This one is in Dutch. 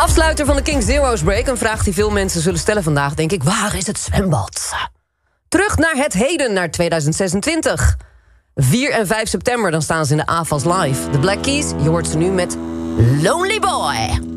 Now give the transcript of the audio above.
Afsluiter van de King Zero's Break. Een vraag die veel mensen zullen stellen vandaag, denk ik. Waar is het zwembad? Terug naar het heden, naar 2026. 4 en 5 september, dan staan ze in de AFAS Live. De Black Keys, je hoort ze nu met Lonely Boy.